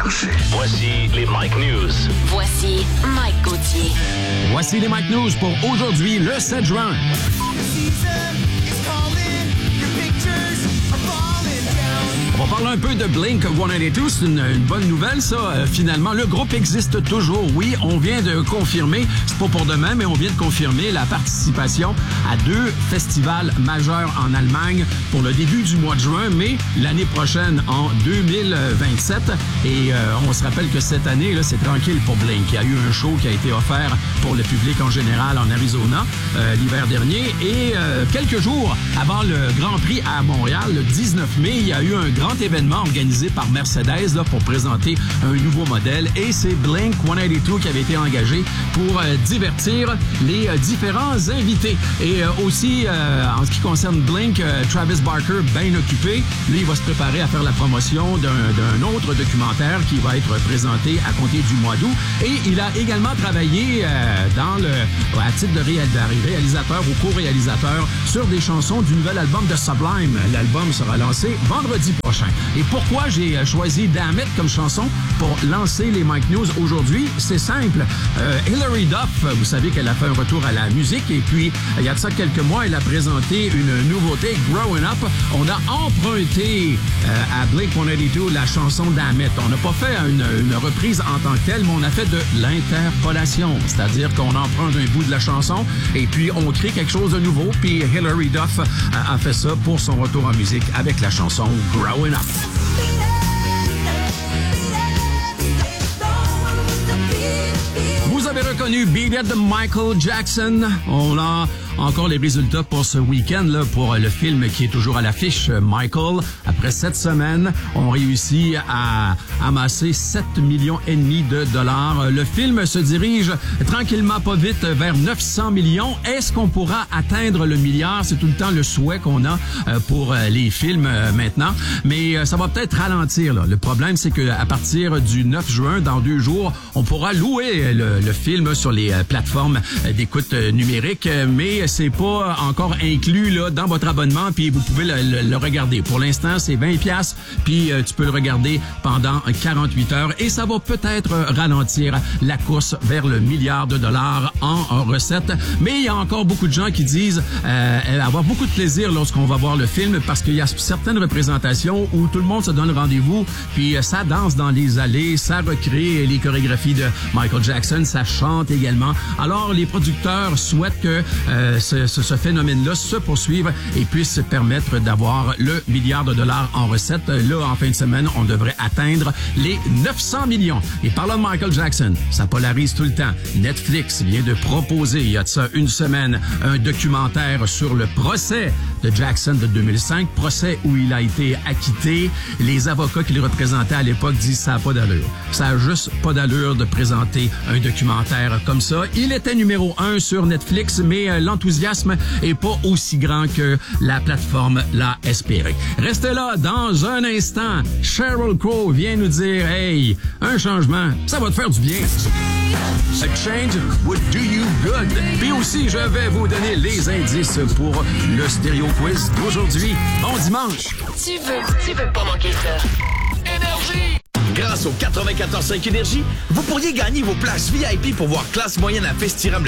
accroché. Voici les Mike News. Voici Mike Gauthier. Voici les Mike News pour aujourd'hui, le 7 juin. On va parler un peu de Blink-182. C'est une bonne nouvelle, ça. Finalement, le groupe existe toujours. Oui, on vient de confirmer, c'est pas pour demain, mais on vient de confirmer la participation à 2 festivals majeurs en Allemagne pour le début du mois de juin, mais l'année prochaine, en 2027. Et on se rappelle que cette année, là, c'est tranquille pour Blink. Il y a eu un show qui a été offert pour le public en général en Arizona l'hiver dernier. Et quelques jours avant le Grand Prix à Montréal, le 19 mai, il y a eu un grand événement organisé par Mercedes là, pour présenter un nouveau modèle et c'est Blink-182 qui avait été engagé pour divertir les différents invités. Et aussi, en ce qui concerne Blink, Travis Barker, bien occupé, lui, il va se préparer à faire la promotion d'un autre documentaire qui va être présenté à compter du mois d'août. Et il a également travaillé à titre de réalisateur ou co-réalisateur sur des chansons du nouvel album de Sublime. L'album sera lancé vendredi prochain. Et pourquoi j'ai choisi Damn It comme chanson pour lancer les Mike News aujourd'hui? C'est simple. Hilary Duff, vous savez qu'elle a fait un retour à la musique et puis il y a de ça quelques mois, elle a présenté une nouveauté, Growing Up. On a emprunté à Blink-182 la chanson Damn It. On n'a pas fait une reprise en tant que telle, mais on a fait de l'interpolation. C'est-à-dire qu'on emprunte un bout de la chanson et puis on crée quelque chose de nouveau. Puis Hilary Duff a fait ça pour son retour en musique avec la chanson Growing Up. Vous avez reconnu Beat It de Michael Jackson. On a encore les résultats pour ce week-end là, pour le film qui est toujours à l'affiche. Michael, après 7 semaines, on réussit à amasser 7,5 millions de dollars. Le film se dirige tranquillement pas vite vers 900 millions. Est-ce qu'on pourra atteindre le milliard? C'est tout le temps le souhait qu'on a pour les films maintenant. Mais ça va peut-être ralentir. Là. Le problème, c'est qu'à partir du 9 juin, dans 2 jours, on pourra louer le film sur les plateformes d'écoute numérique. Mais c'est pas encore inclus là dans votre abonnement, puis vous pouvez le regarder. Pour l'instant, c'est 20$, puis tu peux le regarder pendant 48 heures et ça va peut-être ralentir la course vers le milliard de dollars en recettes. Mais il y a encore beaucoup de gens qui disent avoir beaucoup de plaisir lorsqu'on va voir le film parce qu'il y a certaines représentations où tout le monde se donne rendez-vous, puis ça danse dans les allées, ça recrée les chorégraphies de Michael Jackson, ça chante également. Alors, les producteurs souhaitent que ce phénomène-là se poursuive et puisse permettre d'avoir le milliard de dollars en recettes. Là, en fin de semaine, on devrait atteindre les 900 millions. Et parlant de Michael Jackson, ça polarise tout le temps. Netflix vient de proposer, il y a de ça une semaine, un documentaire sur le procès de Jackson de 2005, procès où il a été acquitté. Les avocats qui le représentaient à l'époque disent ça n'a pas d'allure. Ça a juste pas d'allure de présenter un documentaire comme ça. Il était numéro 1 sur Netflix, mais l'enthousiasme est pas aussi grand que la plateforme l'a espéré. Restez là, dans un instant, Sheryl Crow vient nous dire, hey, un changement, ça va te faire du bien. A change would do you good. Puis aussi, je vais vous donner les indices pour le stéréo quiz d'aujourd'hui. Bon dimanche. Tu veux pas manquer ça. Énergie! Grâce au 94.5 Énergie, vous pourriez gagner vos places VIP pour voir Classe Moyenne à Festiram le